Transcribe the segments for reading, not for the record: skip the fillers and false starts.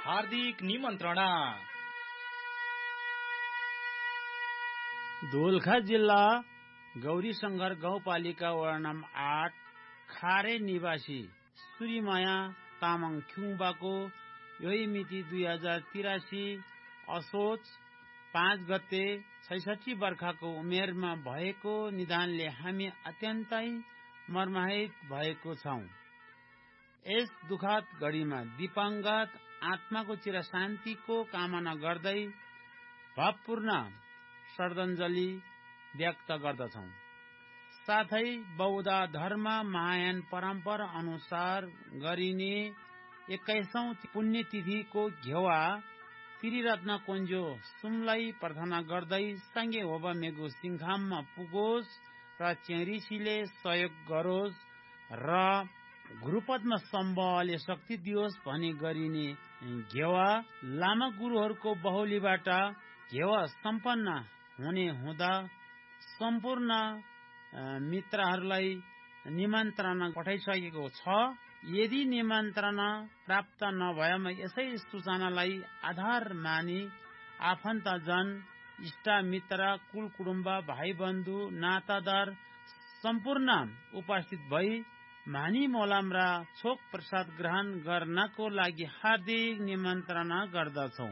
हार्दिक निमन्त्रणा। दोलखा जिल्ला गौरीशंकर गाउँपालिका वडा नम्बर 8 खारे निवासी सूर्यमाया तामाङ खुङबाको यही मिति 2083 असोज 5 गते 66 वर्षको उमेरमा भएको निदानले हामी अत्यन्तै मर्माहित भएको छौं। यस दुखद घडीमा दिवंगत आत्माको चिर शान्तिको कामना गर्दै भावपूर्ण श्रद्धाञ्जली व्यक्त गर्दछौं। साथै बौद्ध धर्म महायान परम्परा अनुसार गरिने 21औं पुण्यतिथिको घेवा त्रिरत्न कुञ्जो सुमलाई प्रार्थना गर्दै सँगै होबा मेगु सिंघाममा पुगोस् र चेरिसीले सहयोग गरोस् र गुरुपद्म स्तम्भले शक्ति दियोस् भनी गरिने घेवा लामा गुरुहरूको बहुलीबाट घेवा सम्पन्न हुने हुँदा सम्पूर्ण मित्रहरूलाई निमन्त्रणा पठाइसकेको छ। यदि निमन्त्रणा प्राप्त नभएमा यसै सूचनालाई आधार मानी आफन्तजन इष्ट मित्र कुल कुटुम्ब भाइ बन्धु नातादार सम्पूर्ण उपस्थित भई मानी मोलाम र छोक प्रसाद ग्रहण गर्नको लागि हार्दिक निमन्त्रणा गर्दछौं।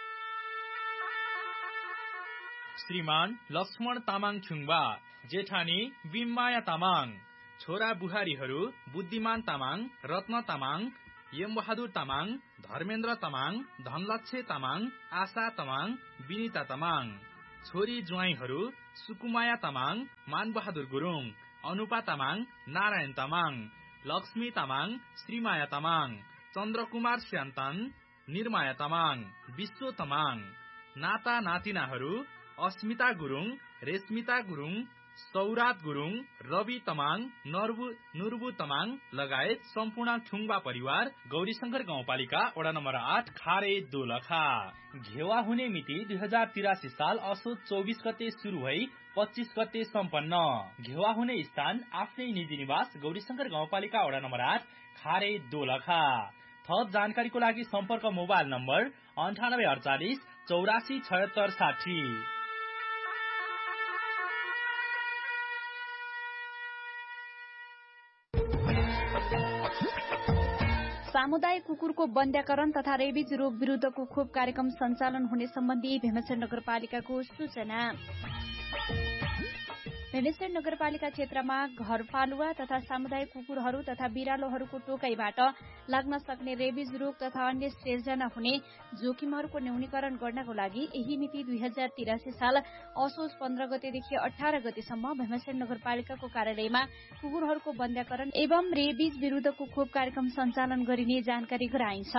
श्रीमान लक्ष्मण तामाङ खुङबा, जेठानी बिममाया तामाङ, छोरा बुहारीहरू बुद्धिमान तामाङ, रत्न तामाङ, यमबहादुर तामाङ, धर्मेन्द्र तामाङ, धनलक्ष्य तामाङ, आशा तामाङ, विनिता तामाङ, छोरी ज्वाइँहरू सुकुमाया तामाङ, मानबहादुर गुरुङ, अनुपा तामाङ, नारायण तामाङ, लक्ष्मी तामाङ, श्रीमाया तामाङ, चन्द्रकुमार स्यान्तन, निर्माया तामाङ, विश्व तामाङ, नाता नातिनाहरू अस्मिता गुरुङ, रेशमिता गुरुङ, सौरात गुरुङ, रवि तामाङ, नुर्बु तामाङ लगायत सम्पूर्ण खुङबा परिवार गौरीशंकर गाउँपालिका वडा नम्बर 8 खारे दोलखा। घेवा हुने मिति 2083 साल असोज 24 गते शुरू भई 25 गते सम्पन्न। घेवा हुने स्थान आफ्नै निजी निवास गौरीशंकर गाउँपालिका वडा नम्बर 8 खारे दोलखा। थप जानकारीको लागि सम्पर्क मोबाइल नम्बर 9848 84 76 60। सामुदायिक कुकुरको बन्ध्याकरण तथा रेबिज रोग विरुद्धको खोप कार्यक्रम सञ्चालन हुने सम्बन्धी भेमेश्वर नगरपालिकाको सूचना। भेमेश्वर नगरपालिका क्षेत्रमा घरपालुवा तथा सामुदायिक कुकुरहरू तथा बिरालोहरूको टोकाइबाट लाग्न सक्ने रेबिज रोग तथा अन्य सिर्जना हुने जोखिमहरूको न्यूनीकरण गर्नको लागि यही मिति 2083 साल असोज 15 गतेदेखि 18 गतेसम्म भेमेश्वर नगरपालिकाको कार्यालयमा कुकुरहरूको बन्ध्याकरण एवं रेबिज विरुद्धको खोप कार्यक्रम सञ्चालन गरिने जानकारी गराइन्छ।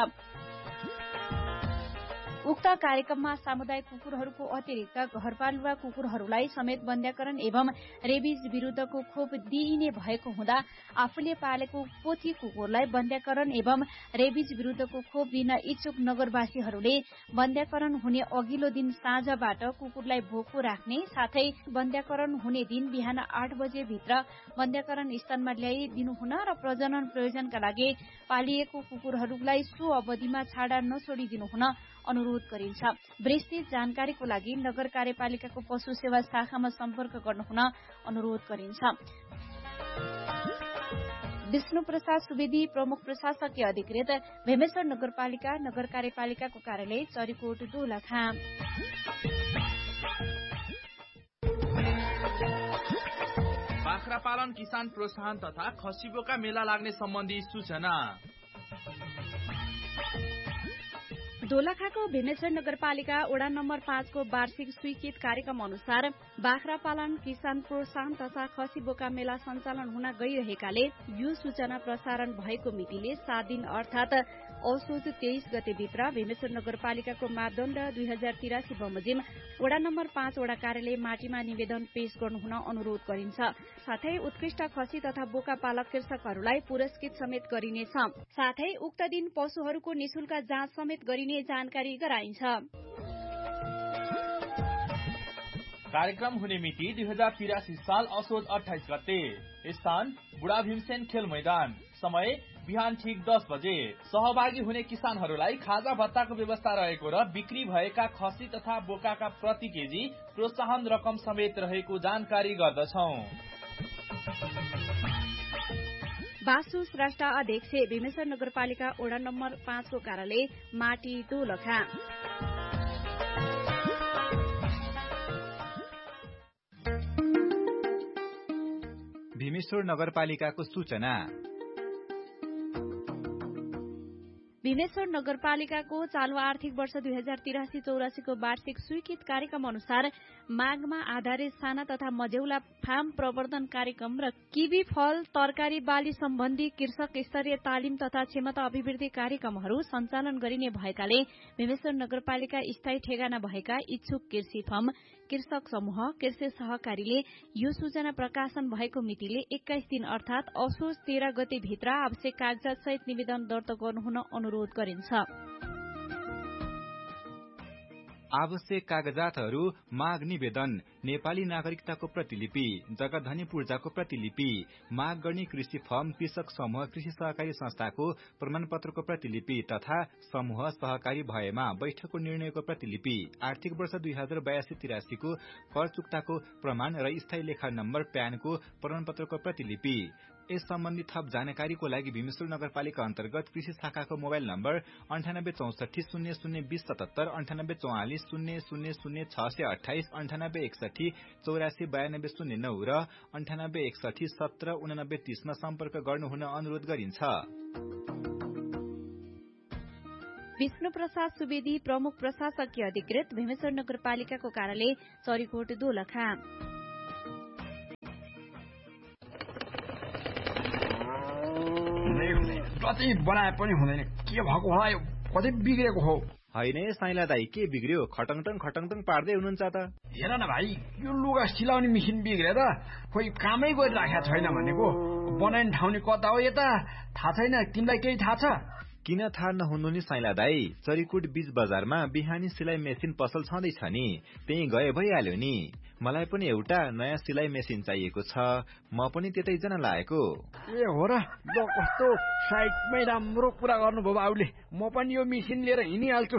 उक्त कार्यक्रममा सामुदायिक कुकुरहरूको अतिरिक्त घरपालुवा कुकुरहरूलाई समेत बन्ध्याकरण एवं रेबिज विरुद्धको खोप दिइने भएको हुँदा आफूले पालेको पोथी कुकुरलाई बन्ध्याकरण एवं रेबिज विरुद्धको खोप दिन इच्छुक नगरवासीहरूले बन्ध्याकरण हुने अघिल्लो दिन साँझबाट कुकुरलाई भोको राख्ने साथै बन्ध्याकरण हुने दिन बिहान 8 बजे भित्र बन्ध्याकरण स्थानमा ल्याइदिनुहुन र प्रजनन प्रयोजनका लागि पालिएको कुकुरहरूलाई सो अवधिमा छाडा नछोडिदिनुहुन अनुरोध गरिन्छ। विस्तृत जानकारीको लागि नगर कार्यपालिकाको पशु सेवा शाखामा सम्पर्क गर्नुहुन अनुरोध गरिन्छ। विष्णु प्रसाद सुवेदी, प्रमुख प्रशासकीय अधिकृत, भेमेश्वर नगरपालिका, नगर कार्यपालिकाको कार्यालय, चरीकोट, दोलखा। बाख्रा पालन किसान प्रोत्साहन तथा खसीबोका मेला लाग्ने सम्बन्धी सूचना। दोलखाको भेमेश्वर नगरपालिका वडा नम्बर 5 को वार्षिक स्वीकृत कार्यक्रम अनुसार बाख्रा पालन किसान प्रोत्साहन तथा खसी बोका मेला सञ्चालन हुन गइरहेकाले यो सूचना प्रसारण भएको मितिले 7 दिन अर्थात असोज 23 गते भित्र भेमेश्वर नगरपालिकाको मापदण्ड 2083 बमोजिम वडा नम्बर 5 वडा कार्यालय माटीमा निवेदन पेश गर्नुहुन अनुरोध गरिन्छ। साथै उत्कृष्ट खसी तथा बोका पालक कृषकहरूलाई पुरस्कृत समेत गरिनेछ। साथै उक्त दिन पशुहरूको निशुल्क जाँच समेत गरिने जानकारी गराइन्छ। कार्यक्रम हुने मिति 2083 साल असोज 28 गते। स्थान बुढा भीमसेन खेल मैदान। समय बिहान ठीक 10 बजे। सहभागी हुने किसानहरूलाई खाजा भत्ताको व्यवस्था रहेको र बिक्री भएका खसी तथा बोकाका प्रति केजी प्रोत्साहन रकम समेत रहेको जानकारी गर्दछौं। बासु श्रेष्ठ अध्यक्ष भीमेश्वर नगरपालिका वडा नम्बर 5 को कार्यालय माटी दोलखा। भीमेश्वर नगरपालिकाको सूचना। भीमेश्वर नगरपालिकाको चालू आर्थिक वर्ष 2083-84 को वार्षिक स्वीकृत कार्यक्रम अनुसार मागमा आधारित साना तथा मझौला फार्म प्रवर्धन कार्यक्रम र किवी फल तरकारी बाली सम्बन्धी कृषक स्तरीय तालिम तथा क्षमता अभिवृद्धि कार्यक्रमहरू सञ्चालन गरिने भएकाले भीमेश्वर नगरपालिका स्थायी ठेगाना भएका इच्छुक कृषि फर्म, कृषक समूह, कृषि सहकारीले यो सूचना प्रकाशन भएको मितिले 21 दिन अर्थात असोज 13 गते भित्र आवश्यक कागजात सहित निवेदन दर्ता गर्नुहुन अनुरोध गरिन्छ। आवश्यक कागजातहरू माग निवेदन, नेपाली नागरिकताको प्रतिलिपि, जगधनी पूर्जाको प्रतिलिपि, माग गर्ने कृषि फर्म, कृषक समूह, कृषि सहकारी संस्थाको प्रमाणपत्रको प्रतिलिपि तथा समूह सहकारी भएमा बैठकको निर्णयको प्रतिलिपि, आर्थिक वर्ष 2082-83 को कर चुक्ताको प्रमाण र स्थायी लेखा नम्बर प्यानको प्रमाणपत्रको प्रतिलिपि। यस सम्बन्धी थप जानकारीको लागि भीमेश्वर नगरपालिका अन्तर्गत कृषि शाखाको मोबाइल नम्बर 9864 002077, 9844 000628, 9861 84 9209 र 9861 17 8930 मा सम्पर्क गर्नुहुन अनुरोध गरिन्छ। विष्णु प्रसाद सुवेदी, प्रमुख प्रशासकीय अधिकृत, भीमेश्वर नगरपालिकाको कार्यालय चरीकोट दोलखा। जति बनाए पनि हुँदैन, के भएको होला, यो कतै बिग्रेको हो। होइन साइला दाई, के बिग्रियो? खटङटङ खटङटङ पार्दै हुनुहुन्छ त। हेर न भाइ, यो लुगा सिलाउने मेसिन बिग्रेर खोइ कामै गरिराखेको छैन भनेको। बनाउने ठाउँ नि कता हो यता, थाहा छैन। तिमीलाई केही थाहा छ? किन थाहा नहुनु नि साइला दाई, चरीकोट बीच बजारमा बिहानी सिलाइ मेसिन पसल छँदैछ नि, त्यही गए भइहाल्यो नि। मलाई पनि एउटा नयाँ सिलाइ मेसिन चाहिएको छ, म पनि त्यतै जान लागेको। ए हो र, ल कस्तो साइडमै राम्रो कुरा गर्नुभयो बाबुले। म पनि यो मेसिन लिएर हिँडिहाल्छु।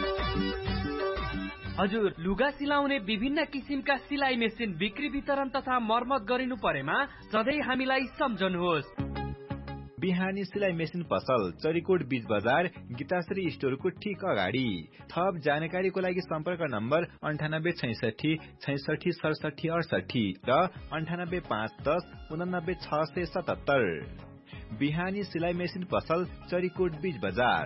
हजुर, लुगा सिलाउने विभिन्न किसिमका सिलाइ मेसिन बिक्री वितरण तथा मर्मत गरिनु परेमा सधैँ हामीलाई सम्झनुहोस्। बिहानी सिलाइ मेसिन पसल, चरीकोट बीच बजार, गीताश्री स्टोरको ठीक अगाडि। थप जानकारीको लागि सम्पर्क नम्बर 9866 66 67 68 र 9851 89 677। बिहानी सिलाइ मेसिन पसल, चरीकोट बीच बजार।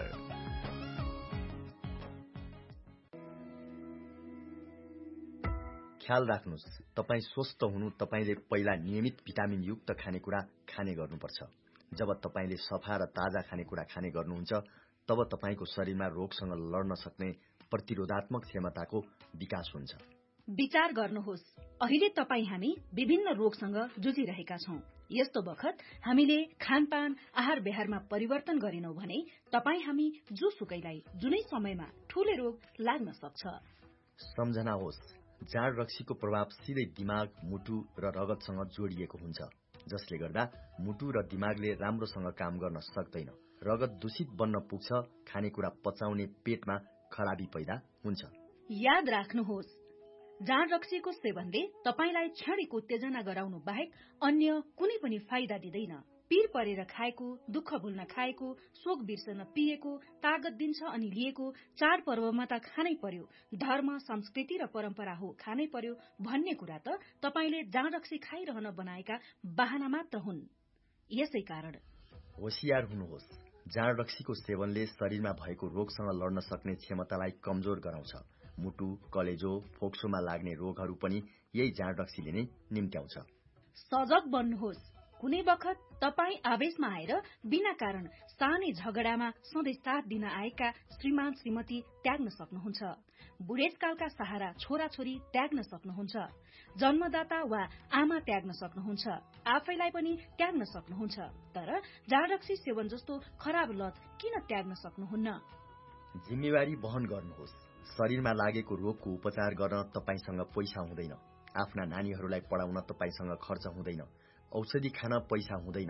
ख्याल राख्नुस्, तपाई स्वस्थ हुनु तपाईले पहिला नियमित भिटामिन युक्त खानेकुरा खाने गर्नुपर्छ। जब तपाईले सफा र ताजा खानेकुरा खाने गर्नुहुन्छ, तब तपाईको शरीरमा रोगसँग लड्न सक्ने प्रतिरोधात्मक क्षमताको विकास हुन्छ। विचार गर्नुहोस्, अहिले हामी विभिन्न रोगसँग जुझिरहेका छौं। यस्तो बखत हामीले खानपान, आहार व्यवहारमा परिवर्तन गरेनौं भने हामी जोसुकैलाई जुनै समयमा ठूले रोग लाग्न सक्छ। सम्झना होस्, जाँड रक्सीको प्रभाव सिधै दिमाग, मुटु र रगतसँग जोडिएको हुन्छ, जसले गर्दा मुटु र दिमागले राम्रोसँग काम गर्न सक्दैन। रगत दूषित बन्न पुग्छ, खानेकुरा पचाउने पेटमा खराबी पैदा हुन्छ। याद राख्नुहोस्, जाँड रक्सीको सेवनले तपाईलाई क्षणिक उत्तेजना गराउनु बाहेक अन्य कुनै पनि फाइदा दिँदैन। पीर परेर खाएको, दुःख भुल्न खाएको, शोक बिर्सन पिएको, तागत दिन्छ अनि लिएको, चाडपर्वमा त खानै पर्यो, धर्म, संस्कृति र परम्परा हो खानै पर्यो भन्ने कुरा त तपाईले जाँड रक्सी खाइरहन बनाएका बहाना मात्र हुन्। यसै कारण होशियार हुनुहोस्, जाँड रक्सीको सेवनले शरीरमा भएको रोगसँग लड्न सक्ने क्षमतालाई कमजोर गराउँछ। मुटु, कलेजो, फोक्सोमा लाग्ने रोगहरू पनि यही जाँड रक्सीले नै निम्त्याउँछ। सजग बन्नुहोस्, कुनै बखत तपाई आवेशमा आएर बिना कारण सानै झगडामा सधैँ साथ दिन आएका श्रीमान श्रीमती त्याग्न सक्नुहुन्छ। बुढेसकालका सहारा छोराछोरी त्याग्न सक्नुहुन्छ। जन्मदाता वा आमा त्याग्न सक्नुहुन्छ। आफैलाई पनि त्याग्न सक्नुहुन्छ। तर जाँड रक्सी सेवन जस्तो खराब लत किन त्याग्न सक्नुहुन्न? जिम्मेवारी वहन गर्नुहोस्। शरीरमा लागेको रोगको उपचार गर्न तपाईसँग पैसा हुँदैन। आफ्ना नानीहरूलाई पढाउन तपाईसँग खर्च हुँदैन। औषधि खान पैसा हुँदैन।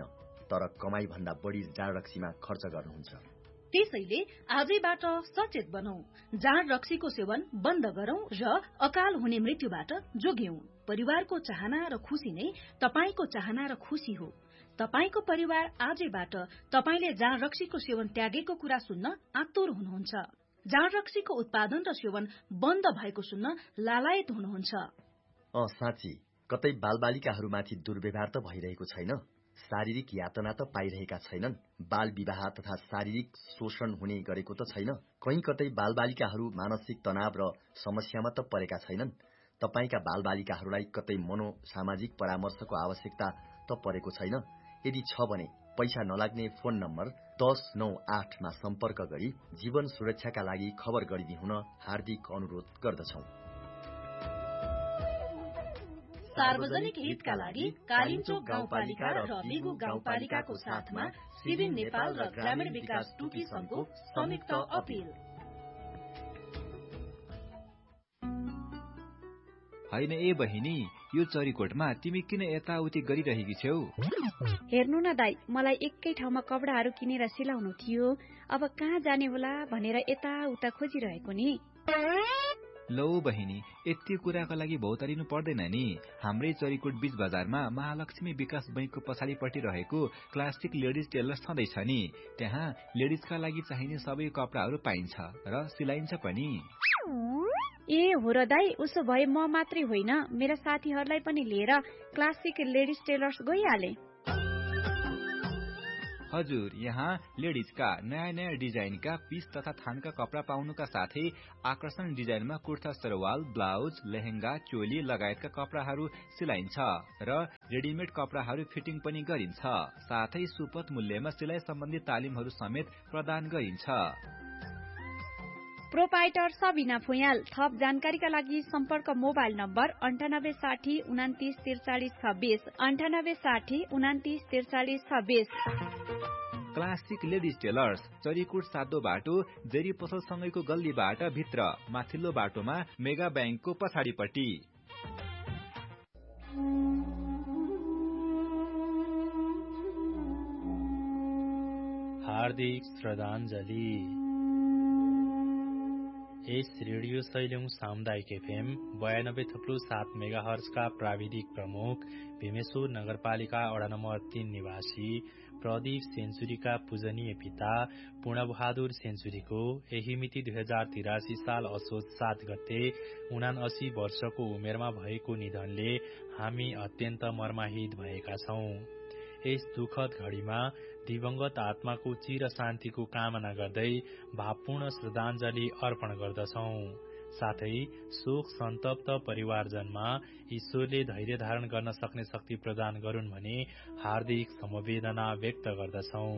तर कमाई भन्दा बढी जाँड रक्सीमा खर्च गर्नुहुन्छ। त्यसैले आजैबाट सचेत बनौं, जाँड रक्सीको सेवन बन्द गरौं र अकाल हुने मृत्युबाट जोग्यौं। परिवारको चाहना र खुशी नै तपाईको चाहना र खुशी हो। तपाईको परिवार आजैबाट तपाईले जाँड रक्सीको सेवन त्यागेको कुरा सुन्न आतुर हुनुहुन्छ। जाँड रक्सीको उत्पादन र सेवन बन्द भएको सुन्न लालायत हुनुहुन्छ। साँच्ची कतै बालबालिकाहरूमाथि दुर्व्यवहार त भइरहेको छैन? शारीरिक यातना त पाइरहेका छैनन्? बाल विवाह तथा शारीरिक शोषण हुने गरेको त छैन? कहीँ कतै बालबालिकाहरू मानसिक तनाव र समस्यामा त परेका छैनन्? तपाईका बालबालिकाहरूलाई कतै मनोसामाजिक परामर्शको आवश्यकता त परेको छैन? यदि छ भने पैसा नलाग्ने फोन नम्बर 1098 मा सम्पर्क गरी जीवन सुरक्षाका लागि खबर गरिदिनुहुन हार्दिक अनुरोध गर्दछौं। सार्वजनिक हितका लागि कालिम्चोक गाउँपालिका र बिगु गाउँपालिकाको साथमा सिभिल नेपाल र ग्रामीण विकास टुकी संघको संयुक्त अपील। होइन ए बहिनी, यो चरीकोटमा तिमी किन यताउति गरिरहेकी छेउ? हेर्नु न दाइ, मलाई एकै ठाउँमा कपडाहरू किनेर सिलाउनु थियो। अब कहाँ जाने होला भनेर यताउता खोजिरहेको नि। लौ बहिनी, यति कुराको लागि भौतारिनु पर्दैन नि। हाम्रै चरीकोट बीच बजारमा महालक्ष्मी विकास बैंकको पछाडिपट्टि रहेको क्लासिक लेडिज टेलर छँदैछ नि। त्यहाँ लेडिजका लागि चाहिने सबै कपडाहरू पाइन्छ र सिलाइन्छ पनि। ए हो र दाइ, उसो भए म मात्रै होइन, मेरा साथीहरूलाई पनि लिएर क्लासिक लेडिज टेलर्स गइहाले। हजुर, यहाँ लेडिजका नयाँ नयाँ डिजाइनका पीस तथा थानका कपडा पाउनुका साथै आकर्षण डिजाइनमा कुर्ता सरवाल, ब्लाउज, लेहेंगा, चोली लगायतका कपडाहरू सिलाइन्छ र रेडिमेड कपडाहरू फिटिङ पनि गरिन्छ। साथै सुपथ मूल्यमा सिलाइ सम्बन्धी तालिमहरू समेत प्रदान गरिन्छ। प्रोपाइटर सबिना फुयाल। थप जानकारीका लागि सम्पर्क mobile number 9860 29 43 26 9860 29 43 26। Classic ladies tailors, Charikot सातो बाटो, जेरी पसलसँगैको गल्लीबाट भित्र, माथिल्लो बाटोमा मेगा ब्याङ्कको पछाडिपट्टि। हार्दिक श्रद्धाञ्जली। यस रेडियो सैल्यौं सामुदायिक एफएम 92.7 मेगाहर्ज का प्राविधिक प्रमुख भीमेश्वर नगरपालिका वडा नम्बर 3 निवासी प्रदीप सेन्चुरीका पूजनीय पिता पूर्णबहादुर सेन्चुरीको यही मिति 2083 साल असोज 7 गते 79 वर्षको उमेरमा भएको निधनले हामी अत्यन्त मर्माहित भएका छौं। यस दुखद घड़ीमा दिवंगत आत्माको चिर शान्तिको कामना गर्दै भावपूर्ण श्रद्धाञ्जली अर्पण गर्दछौं। साथै शोक सन्तप्त परिवारजनमा ईश्वरले धैर्य धारण गर्न सक्ने शक्ति प्रदान गरून् भनी हार्दिक समवेदना व्यक्त गर्दछौं।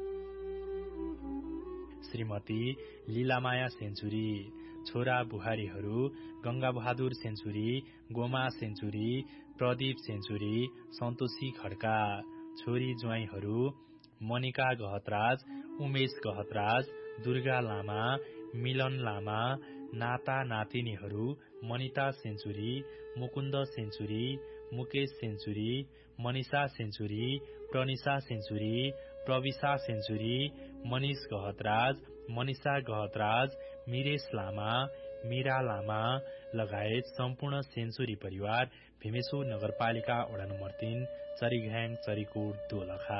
श्रीमती लीलामाया सेन्चुरी, छोरा बुहारीहरू गंगाबहादुर century, Goma century, Pradeep century, सन्तोषी खड्का, छोरी ज्वाइँहरू मनिका गहतराज, उमेश गहतराज, दुर्गा लामा, मिलन लामा, नाता नातिनीहरू Manita century, Mukund century, Mukesh century, Manisha century, Pranisha century, Prabisha century, Manish Gahatraj, Manisha Gahatraj, मिरेश लामा, मीरा लामा लगायत सम्पूर्ण सेन्चुरी परिवार भीमेश्वर नगरपालिका वडा नम्बर 3 चरीघ्याङ चरीकोट दोलखा।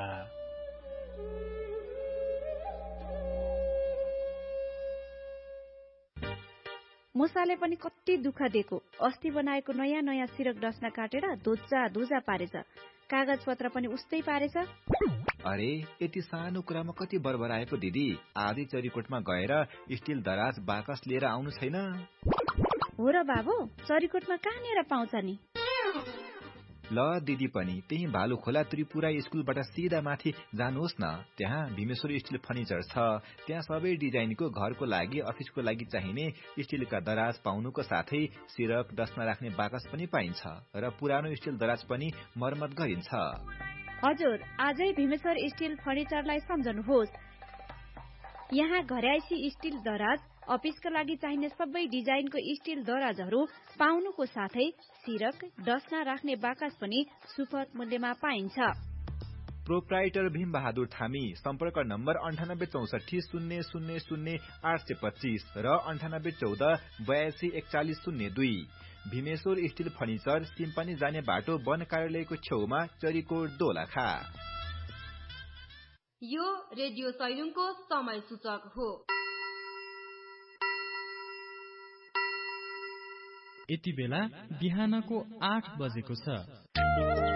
मुसाले पनि कति दुःख दिएको। अस्ति बनाएको नयाँ नयाँ सिरक डस्ना काटेर धोजा पारेछ। कागज पत्र पनि उस्तै पारेछ। अरे यति सानो कुरामा कति बरबराएको दिदी। आधी चरीकोटमा गएर स्टिल दराज बाकस लिएर आउनु छैन? हो र बाबु, चरीकोटमा कहाँनिर पाउँछ नि? ल दिदी पनि त्यही भालु खोला त्रिपुरा स्कुलबाट सिधा माथि जानुहोस् न। त्यहाँ भीमेश्वर स्टिल फर्निचर छ। त्यहाँ सबै डिजाइनको घरको लागि, अफिसको लागि चाहिने स्टिलका दराज पाउनुको साथै सिरक डस्ना राख्ने बाकस पनि पाइन्छ र पुरानो स्टिल दराज पनि मर्मत गरिन्छ। हजुर, आजै भीमेश्वर स्टिल फर्निचरलाई सम्झनुहोस्। यहाँ घरायसी स्टिल दराज, अफिसका लागि चाहिने सबै डिजाइनको स्टिल दराजहरू पाउनुको साथै सिरक डस्ना राख्ने बाकस पनि सुपथ मूल्यमा पाइन्छ। प्रोप्राइटर भीम बहादुर थामी। सम्पर्क नम्बर 9864000825 र 981482414002। भीमेश्वर स्टिल फर्निचर, सिम्पानी जाने बाटो, वन कार्यालयको छेउमा, चरीकोट दोलखा। यो रेडियो सैलुङको समय सूचक हो। यति बेला बिहानको 8 बजेको छ।